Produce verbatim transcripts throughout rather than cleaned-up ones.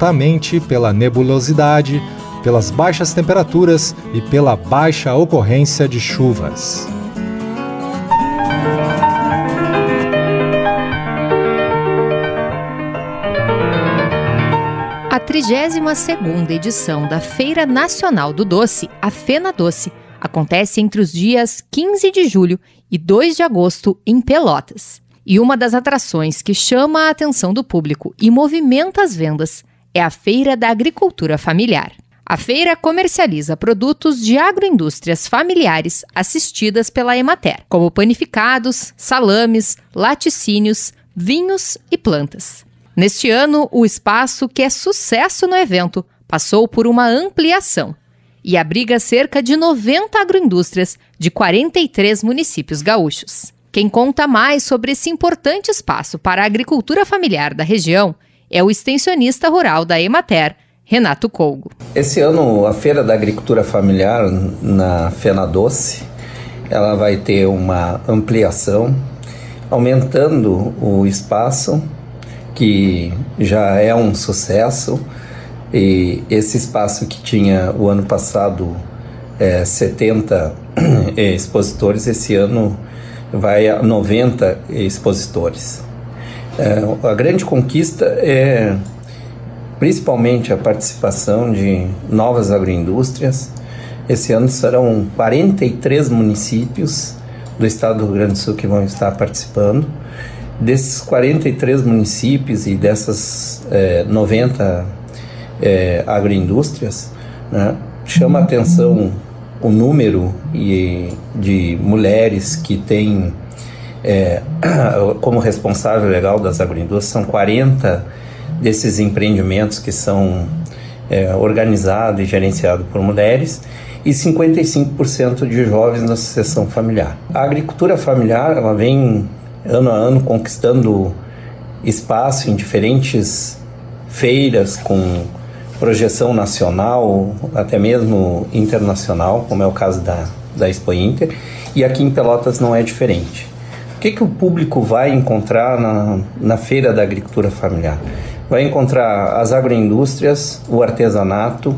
exatamente pela nebulosidade, pelas baixas temperaturas e pela baixa ocorrência de chuvas. A trigésima segunda edição da Feira Nacional do Doce, a FenaDoce, acontece entre os dias quinze de julho e dois de agosto em Pelotas. E uma das atrações que chama a atenção do público e movimenta as vendas é a Feira da Agricultura Familiar. A feira comercializa produtos de agroindústrias familiares assistidas pela Emater, como panificados, salames, laticínios, vinhos e plantas. Neste ano, o espaço, que é sucesso no evento, passou por uma ampliação e abriga cerca de noventa agroindústrias de quarenta e três municípios gaúchos. Quem conta mais sobre esse importante espaço para a agricultura familiar da região é o extensionista rural da Emater, Renato Colgo. Esse ano, a Feira da Agricultura Familiar na FenaDoce, ela vai ter uma ampliação, aumentando o espaço, que já é um sucesso. E esse espaço que tinha o ano passado é, setenta expositores, esse ano vai a noventa expositores. É, a grande conquista é principalmente a participação de novas agroindústrias. Esse ano serão quarenta e três municípios do estado do Rio Grande do Sul que vão estar participando. Desses quarenta e três municípios e dessas é, noventa é, agroindústrias, né, chama a atenção o número e, de mulheres que têm é, como responsável legal das agroindústrias. São quarenta desses empreendimentos que são é, organizados e gerenciados por mulheres e cinquenta e cinco por cento de jovens na sucessão familiar. A agricultura familiar, ela vem ano a ano conquistando espaço em diferentes feiras com projeção nacional, até mesmo internacional, como é o caso da, da Expo Inter, e aqui em Pelotas não é diferente. O que, que o público vai encontrar na, na Feira da Agricultura Familiar? Vai encontrar as agroindústrias, o artesanato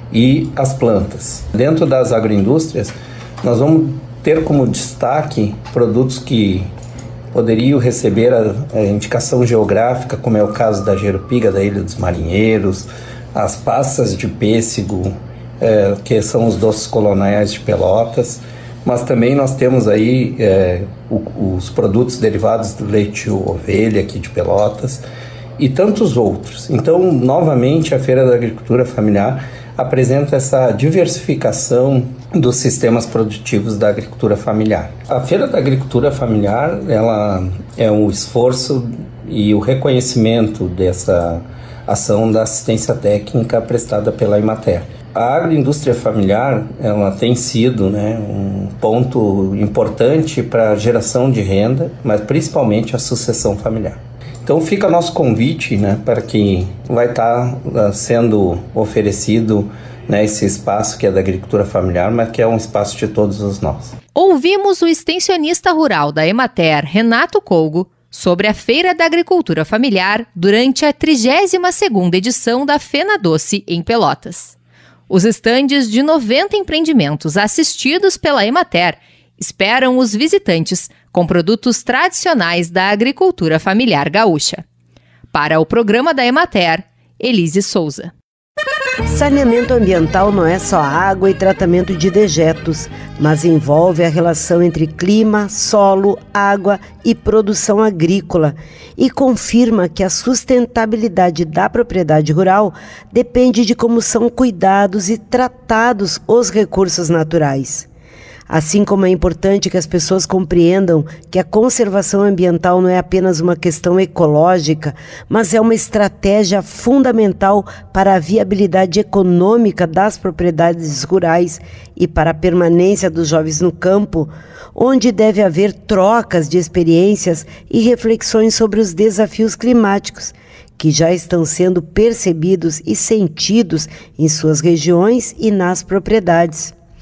e as plantas. Dentro das agroindústrias, nós vamos ter como destaque produtos que poderiam receber a, a indicação geográfica, como é o caso da jerupiga da Ilha dos Marinheiros, as passas de pêssego, é, que são os doces coloniais de Pelotas, mas também nós temos aí é, o, os produtos derivados do leite ovelha aqui de Pelotas e tantos outros. Então, novamente, a Feira da Agricultura Familiar apresenta essa diversificação dos sistemas produtivos da agricultura familiar. A Feira da Agricultura Familiar, ela é um esforço e o reconhecimento dessa ação da assistência técnica prestada pela Emater. A agroindústria familiar, ela tem sido, né, um ponto importante para a geração de renda, mas principalmente a sucessão familiar. Então fica nosso convite, né, para que vai estar uh, sendo oferecido, né, esse espaço que é da agricultura familiar, mas que é um espaço de todos os nós. Ouvimos o extensionista rural da Emater, Renato Colgo, sobre a Feira da Agricultura Familiar durante a trigésima segunda edição da FenaDoce em Pelotas. Os estandes de noventa empreendimentos assistidos pela Emater esperam os visitantes com produtos tradicionais da agricultura familiar gaúcha. Para o programa da Emater, Elise Souza. Saneamento ambiental não é só água e tratamento de dejetos, mas envolve a relação entre clima, solo, água e produção agrícola e confirma que a sustentabilidade da propriedade rural depende de como são cuidados e tratados os recursos naturais. Assim como é importante que as pessoas compreendam que a conservação ambiental não é apenas uma questão ecológica, mas é uma estratégia fundamental para a viabilidade econômica das propriedades rurais e para a permanência dos jovens no campo, onde deve haver trocas de experiências e reflexões sobre os desafios climáticos, que já estão sendo percebidos e sentidos em suas regiões e nas propriedades.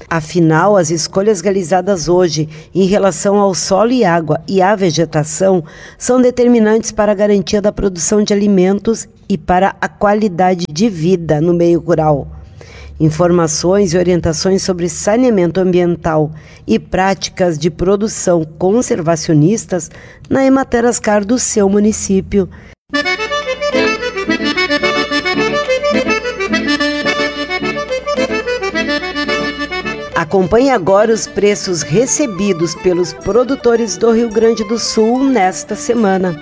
Afinal, as escolhas realizadas hoje em relação ao solo e água e à vegetação são determinantes para a garantia da produção de alimentos e para a qualidade de vida no meio rural. Informações e orientações sobre saneamento ambiental e práticas de produção conservacionistas na Emater Ascar do seu município. Acompanhe agora os preços recebidos pelos produtores do Rio Grande do Sul nesta semana.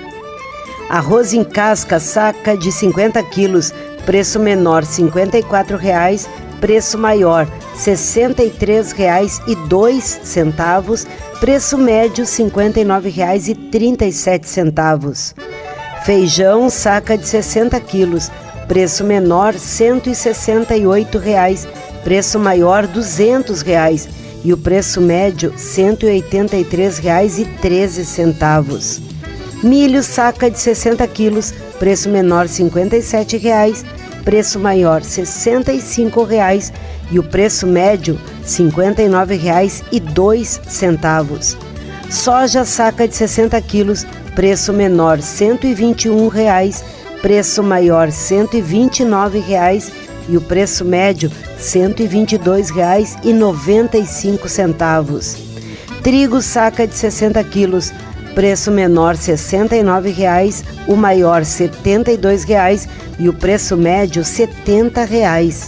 Arroz em casca, saca de cinquenta quilos, preço menor cinquenta e quatro reais, preço maior sessenta e três reais e dois centavos, preço médio cinquenta e nove reais e trinta e sete centavos. Feijão, saca de sessenta quilos, preço menor cento e sessenta e oito reais, preço maior duzentos reais e o preço médio cento e oitenta e três reais e treze centavos. Milho, saca de sessenta quilos, preço menor cinquenta e sete reais, preço maior sessenta e cinco reais e o preço médio cinquenta e nove reais e dois centavos. Soja, saca de sessenta quilos, preço menor cento e vinte e um reais, preço maior cento e vinte e nove reais e o preço médio cento e vinte e dois reais e noventa e cinco centavos. Trigo, saca de sessenta quilos, preço menor sessenta e nove reais, o maior setenta e dois reais e o preço médio setenta reais.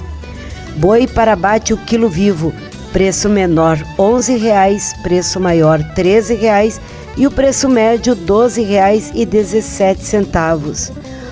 Boi para abate o quilo vivo, preço menor onze reais, preço maior treze reais e o preço médio doze reais e dezessete centavos.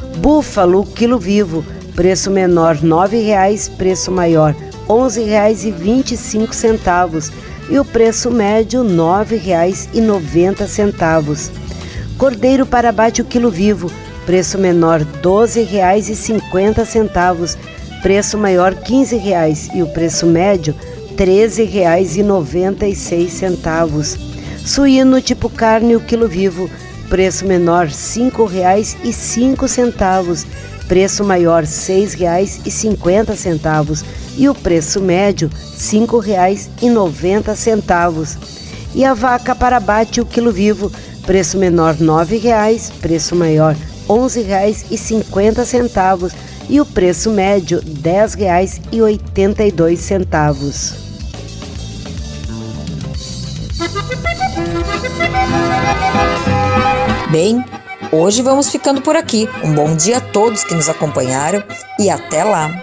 Búfalo quilo vivo, preço menor nove reais, preço maior onze reais e vinte e cinco centavos e o preço médio nove reais e noventa centavos. Cordeiro para abate o quilo vivo, preço menor doze reais e cinquenta centavos, preço maior quinze reais e o preço médio treze reais e noventa e seis centavos. Suíno tipo carne o quilo vivo, preço menor cinco reais e cinco centavos, preço maior seis reais e cinquenta centavos e o preço médio cinco reais e noventa centavos. E a vaca para abate o quilo vivo, preço menor nove reais, preço maior onze reais e cinquenta centavos e o preço médio dez reais e oitenta e dois centavos. Bem, hoje vamos ficando por aqui. Um bom dia a todos que nos acompanharam e até lá!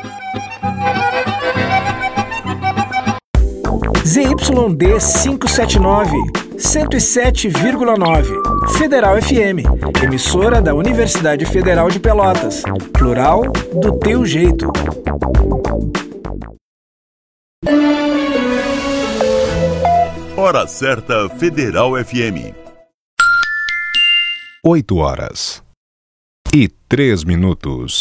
Z Y D quinhentos e setenta e nove, cento e sete vírgula nove, Federal F M, emissora da Universidade Federal de Pelotas. Plural do teu jeito. Hora certa Federal F M. oito horas e três minutos.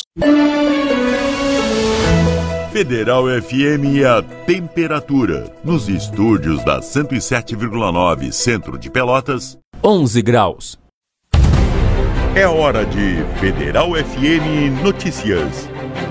Federal F M e a temperatura. Nos estúdios da cento e sete vírgula nove, centro de Pelotas, onze graus. É hora de Federal F M Notícias.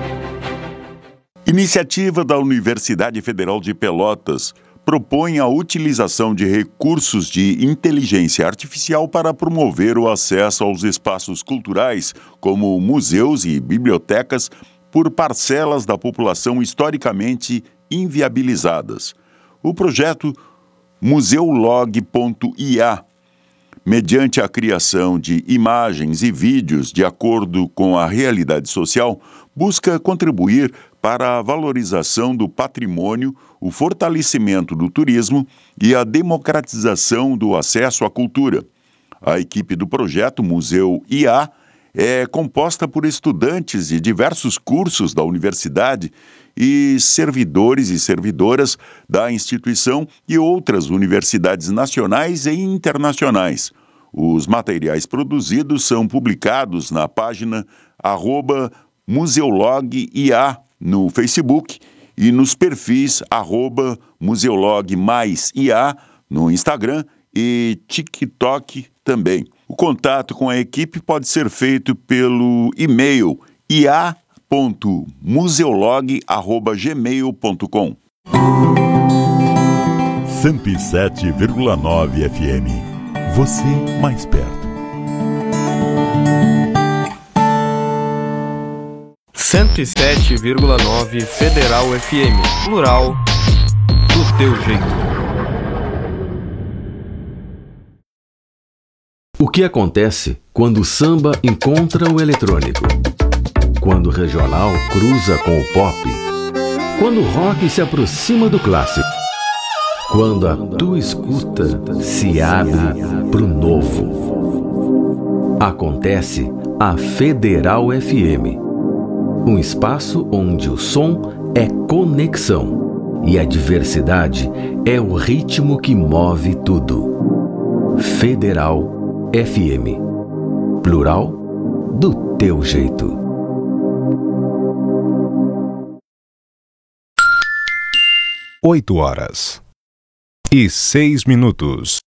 Iniciativa da Universidade Federal de Pelotas propõe a utilização de recursos de inteligência artificial para promover o acesso aos espaços culturais, como museus e bibliotecas, por parcelas da população historicamente inviabilizadas. O projeto museolog ponto i a, mediante a criação de imagens e vídeos de acordo com a realidade social, busca contribuir para a valorização do patrimônio, o fortalecimento do turismo e a democratização do acesso à cultura. A equipe do projeto Museu I A é composta por estudantes de diversos cursos da universidade e servidores e servidoras da instituição e outras universidades nacionais e internacionais. Os materiais produzidos são publicados na página arroba museolog I A no Facebook e nos perfis arroba museolog mais I A no Instagram e TikTok também. O contato com a equipe pode ser feito pelo e-mail i a ponto museolog arroba gmail ponto com. cento e sete vírgula nove F M. Você mais perto. cento e sete vírgula nove Federal F M. Plural do teu jeito. O que acontece quando o samba encontra o eletrônico? Quando o regional cruza com o pop? Quando o rock se aproxima do clássico? Quando a tua escuta se abre pro novo? Acontece a Federal F M. Um espaço onde o som é conexão e a diversidade é o ritmo que move tudo. Federal F M. Plural do teu jeito. Oito horas e seis minutos.